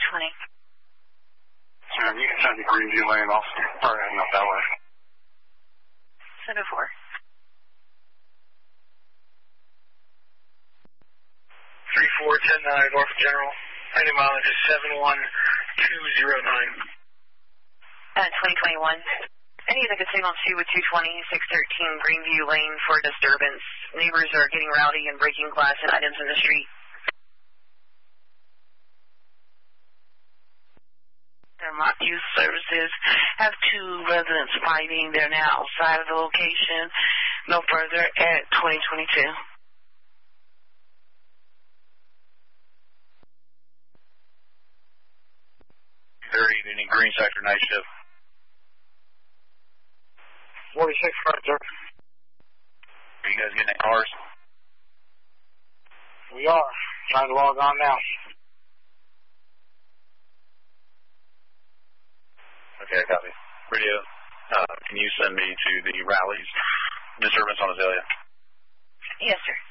220. Sure, you can send the Greenview Lane off. Or heading up that way. 704. 3410 North General. Any mileage is 71209. 2021. Any that could signal 2 with 220, 613 Greenview Lane for disturbance. Neighbors are getting rowdy and breaking glass and items in the street. Vermont Youth Services have 2 residents fighting. They're now outside of the location, no further at 2022. Very evening, Green Sector night shift. 46 front, sir. Are you guys getting in cars? We are. Trying to log on now. Okay, copy. Radio, can you send me to the rallies disturbance on Azalea? Yes, sir.